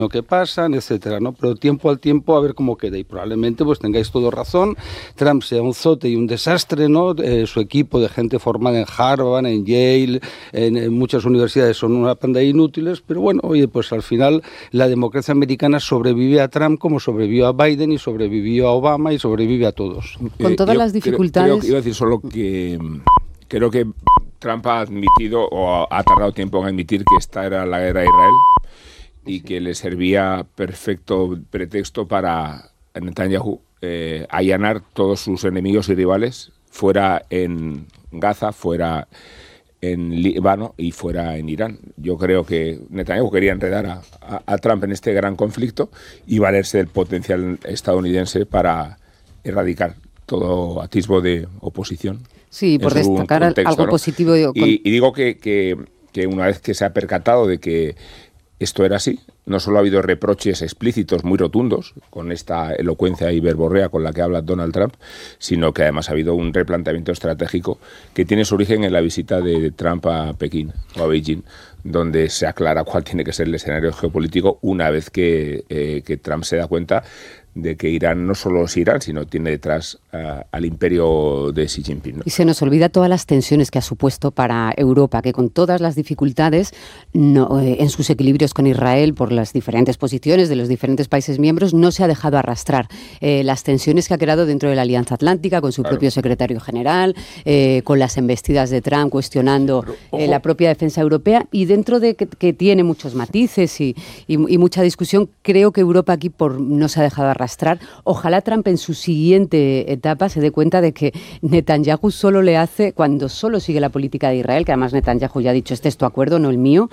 lo que pasan, etcétera, ¿no? Pero tiempo al tiempo a ver cómo queda, y probablemente pues tengáis todo razón, Trump sea un zote y un desastre, ¿no? Su equipo de gente formada en Harvard, en Yale, en muchas universidades son una panda de inútiles, pero bueno, oye, pues al final la democracia americana sobrevive a Trump como sobrevivió a Biden y sobrevivió a Obama y sobrevive a todos. Con todas las dificultades. Iba a decir solo que creo que Trump ha admitido, o ha tardado tiempo en admitir, que esta era la guerra de Israel y que le servía perfecto pretexto para Netanyahu allanar todos sus enemigos y rivales, fuera en Gaza, fuera en Líbano y fuera en Irán. Yo creo que Netanyahu quería enredar a Trump en este gran conflicto y valerse del potencial estadounidense para erradicar todo atisbo de oposición. Sí, por destacar algo positivo. Y digo que una vez que se ha percatado de que esto era así, no solo ha habido reproches explícitos muy rotundos con esta elocuencia y verborrea con la que habla Donald Trump, sino que además ha habido un replanteamiento estratégico que tiene su origen en la visita de Trump a Pekín o a Beijing, donde se aclara cuál tiene que ser el escenario geopolítico una vez que Trump se da cuenta de que Irán no solo es Irán, sino tiene detrás al imperio de Xi Jinping, ¿no? Y se nos olvida todas las tensiones que ha supuesto para Europa, que con todas las dificultades en sus equilibrios con Israel, por las diferentes posiciones de los diferentes países miembros, no se ha dejado arrastrar. Las tensiones que ha creado dentro de la Alianza Atlántica, con su propio secretario general, con las embestidas de Trump cuestionando la propia defensa europea, y dentro de que tiene muchos matices y mucha discusión, creo que Europa aquí no se ha dejado arrastrar. Ojalá Trump en su siguiente etapa se dé cuenta de que Netanyahu solo le hace, cuando solo sigue la política de Israel, que además Netanyahu ya ha dicho, este es tu acuerdo, no el mío,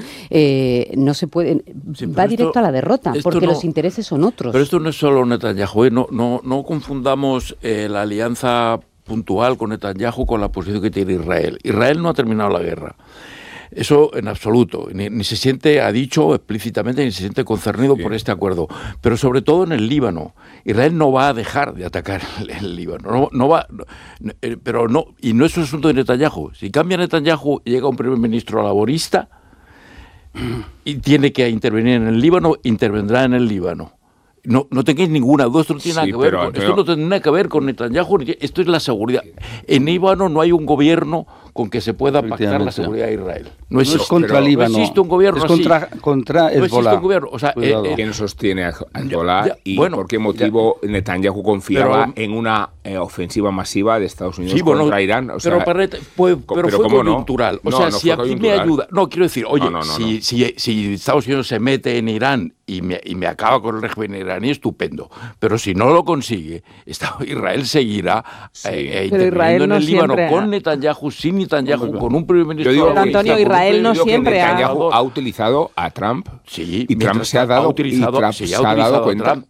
no se puede, va directo a la derrota, porque los intereses son otros. Pero esto no es solo Netanyahu, no confundamos la alianza puntual con Netanyahu con la posición que tiene Israel. Israel no ha terminado la guerra. Eso en absoluto, ni se siente, ha dicho explícitamente, ni se siente concernido por este acuerdo. Pero sobre todo en el Líbano. Israel no va a dejar de atacar el Líbano. Y no es un asunto de Netanyahu. Si cambia Netanyahu y llega un primer ministro laborista y tiene que intervenir en el Líbano, intervendrá en el Líbano. No tengáis ninguna duda, esto no tiene nada que ver esto no tiene nada que ver con Netanyahu, esto es la seguridad. En Líbano no hay un gobierno con que se pueda pactar la seguridad de Israel. No es contra Líbano. No existe un gobierno así. Contra Hezbollah. No existe un gobierno. O sea, ¿quién sostiene a Hezbollah y por qué motivo Netanyahu confiaba en una ofensiva masiva de Estados Unidos contra Irán? O sea, pero fue coyuntural. O sea, si aquí me ayuda... No, quiero decir, oye, si Estados Unidos se mete en Irán y me acaba con el régimen iraní, estupendo. Pero si no lo consigue, Israel seguirá interviniendo en el Líbano con Netanyahu, sin Netanyahu, con un primer ministro. Antonio, Israel no siempre ha utilizado a Trump y Trump se ha dado cuenta.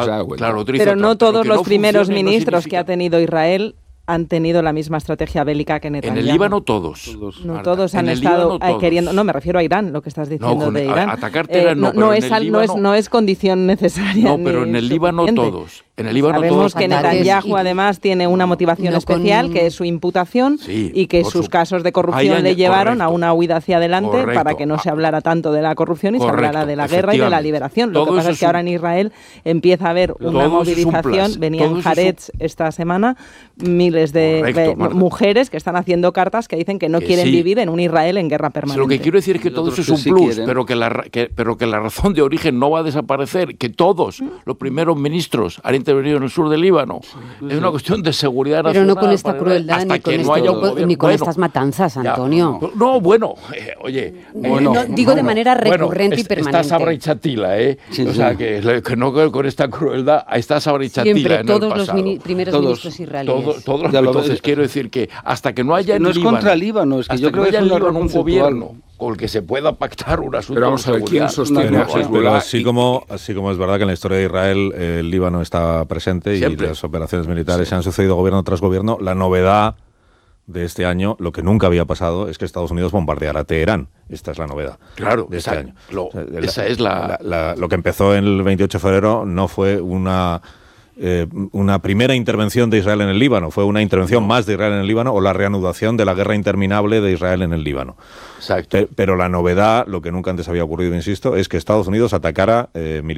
Pero no todos los primeros ministros que ha tenido Israel han tenido la misma estrategia bélica que Netanyahu. En el Líbano todos. No todos han estado queriendo... No, me refiero a Irán, lo que estás diciendo de Irán. Atacar Teherán no es condición necesaria. No, pero en el Líbano todos. En el Líbano sabemos que Netanyahu además tiene una motivación especial, que es su imputación, y que sus casos de corrupción le llevaron a una huida hacia adelante para que no se hablara tanto de la corrupción y se hablara de la guerra y de la liberación. Lo que pasa es que ahora en Israel empieza a haber una movilización. Venía en Haaretz esta semana miles de mujeres que están haciendo cartas que dicen que no quieren vivir en un Israel en guerra permanente. Lo que quiero decir es que todo eso es un plus, pero que la razón de origen no va a desaparecer, que todos los primeros ministros han intervenido en el sur del Líbano. Es una cuestión de seguridad nacional. Pero no con esta crueldad ni con estas matanzas, Antonio. Oye... digo de manera recurrente y permanente. Está Sabra y Chatila, o sea, que no con esta crueldad, está Sabra y Chatila siempre, en el pasado. todos los primeros ministros israelíes. Entonces quiero decir que hasta que no haya en Líbano... No es contra Líbano, es que yo creo que es un gobierno con el que se pueda pactar un asunto. Pero vamos a ver quién sostiene a Hezbollah. Así como es verdad que en la historia de Israel el Líbano está presente siempre. Y las operaciones militares se han sucedido gobierno tras gobierno, la novedad de este año, lo que nunca había pasado, es que Estados Unidos bombardeara Teherán. Esta es la novedad de este año. Esa es la... Lo que empezó el 28 de febrero no fue una una primera intervención de Israel en el Líbano, fue una intervención más de Israel en el Líbano o la reanudación de la guerra interminable de Israel en el Líbano. Exacto. Pero la novedad, lo que nunca antes había ocurrido, insisto, es que Estados Unidos atacara militarmente